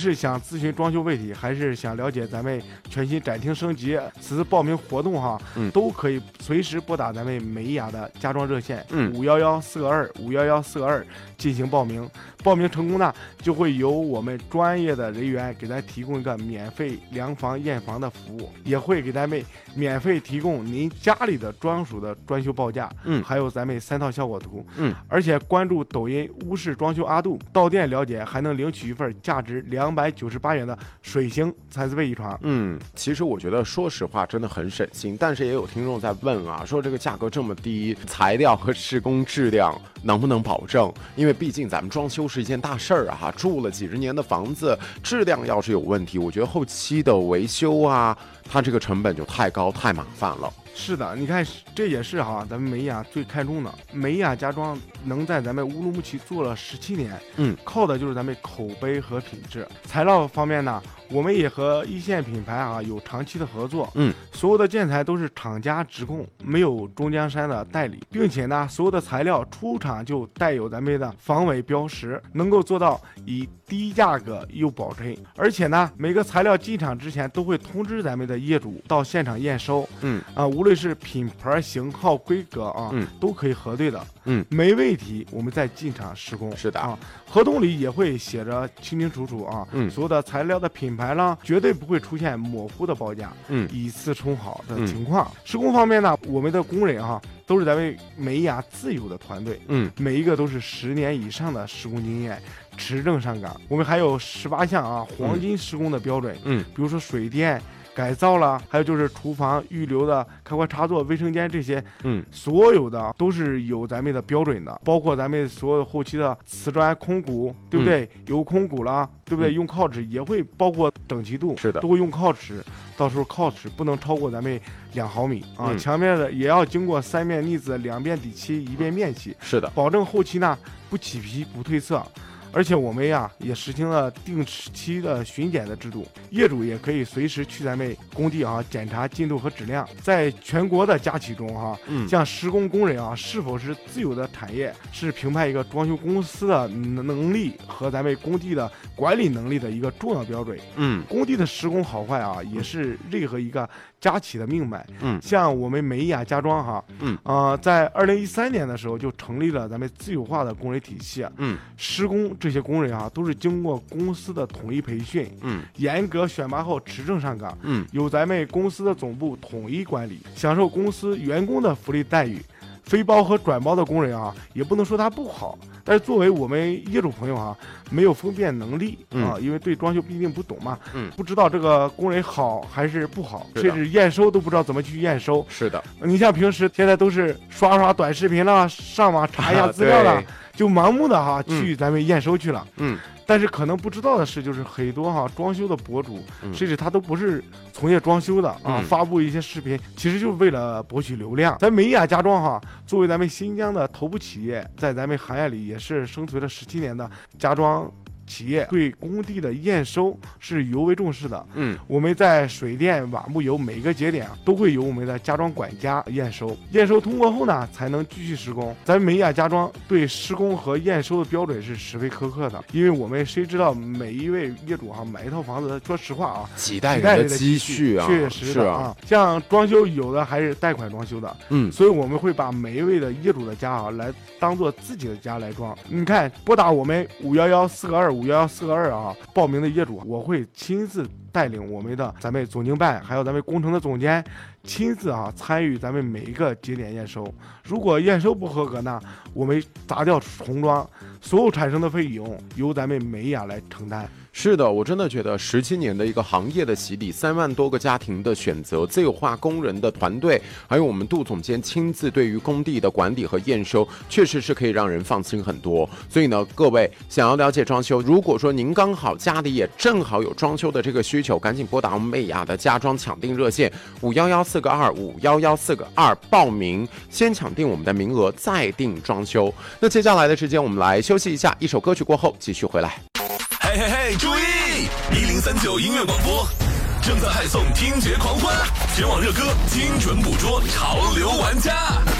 是想咨询装修问题，还是想了解咱们全新展厅升级此次报名活动哈，都可以随时拨打咱们美雅的家装热线511-422-511-422进行报名。报名成功呢，就会由我们专业的人员给咱提供一个免费量房验房的服务，也会给咱们免费提供您家里的专属的装修报价，还有咱们3套效果图，而且关注抖音屋式装修阿杜，到店了解还能领取一份价值298元的水星蚕丝被一床。 其实我觉得说实话真的很省心，但是也有听众在问啊，说这个价格这么低，材料和施工质量能不能保证？因为毕竟咱们装修是一件大事儿啊，住了几十年的房子，质量要是有问题，我觉得后期的维修啊，它这个成本就太高太麻烦了。 是的，你看这也是哈咱们美雅最看重的。美雅家装能在咱们乌鲁木齐做了17年，靠的就是咱们口碑和品质。材料方面呢，我们也和一线品牌啊有长期的合作，所有的建材都是厂家直供，没有中江山的代理，并且呢，所有的材料出厂就带有咱们的防伪标识，能够做到以低价格又保真。而且呢，每个材料进厂之前都会通知咱们的业主到现场验收，无论是品牌、型号、规格啊，都可以核对的，没问题，我们再进场施工。 是的啊，合同里也会写着清清楚楚啊，所有的材料的品牌啦，绝对不会出现模糊的报价，以次充好的情况。施工方面呢，我们的工人啊，都是咱们美雅自有的团队，每一个都是10年以上的施工经验，持证上岗。我们还有18项啊黄金施工的标准，比如说水电改造了，还有就是厨房预留的开关插座、卫生间这些，所有的都是有咱们的标准的，包括咱们所有后期的瓷砖空鼓，对不对？有空鼓了，对不对？用铐尺也会包括整齐度， 是的， 都会用铐尺，到时候铐尺不能超过咱们2毫米啊。墙面的也要经过3面腻子、2遍底漆、1遍面漆， 是的， 保证后期呢不起皮不褪色。而且我们呀也实行了定期的巡检的制度，业主也可以随时去咱们工地啊检查进度和质量。在全国的家企中哈，像施工工人啊是否是自有的产业，是评判一个装修公司的能力和咱们工地的管理能力的一个重要标准。工地的施工好坏啊，也是任何一个家企的命脉。像我们美雅家装哈，在2013年的时候就成立了咱们自有化的工人体系。施工这些工人啊，都是经过公司的统一培训，严格选拔后持证上岗，由咱们公司的总部统一管理，享受公司员工的福利待遇。非包和转包的工人啊，也不能说他不好，但是作为我们业主朋友啊，没有分辨能力啊，因为对装修毕竟不懂嘛，不知道这个工人好还是不好，甚至验收都不知道怎么去验收。 是的， 你像平时现在都是刷短视频了，上网查一下资料了，就盲目的去咱们验收去了。但是可能不知道的是，就是很多装修的博主，甚至他都不是从业装修的啊，发布一些视频，其实就是为了博取流量。咱美雅家装作为咱们新疆的头部企业，在咱们行业里也是生存了17年的家装企业，对工地的验收是尤为重视的。我们在水电、瓦木油每个节点都会有我们的家装管家验收，验收通过后呢，才能继续施工。咱美雅家装对施工和验收的标准是十分苛刻的，因为我们谁知道每一位业主买一套房子，说实话几代人的积蓄啊， 确实的像装修有的还是贷款装修的，所以我们会把每一位的业主的家来当做自己的家来装。你看，拨打我们511-422-511-422报名的业主，我会亲自带领我们的咱们总经办，还有咱们工程的总监，亲自参与咱们每一个节点验收。如果验收不合格呢，我们砸掉重装，所有产生的费用由咱们美雅来承担。 是的，我真的觉得17年的一个行业的洗礼，3万多个家庭的选择，自有化工人的团队，还有我们杜总监亲自对于工地的管理和验收，确实是可以让人放心很多。所以呢，各位想要了解装修，如果说您刚好家里也正好有装修的这个需求，赶紧拨打我们美雅的家装抢订热线511-422-511-422报名，先抢定我们的名额，再订装修。那接下来的时间我们来休息一下，一首歌曲过后继续回来。 嘿嘿嘿，注意！1039音乐广播正在派送听觉狂欢，全网热歌精准捕捉潮流玩家。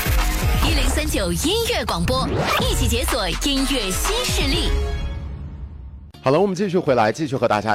1039音乐广播，一起解锁音乐新势力。 好了，我们继续回来，继续和大家